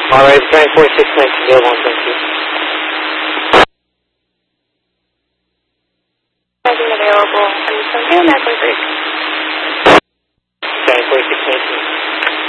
All right, trying 46901, thank you. Present available. And so, yeah, that's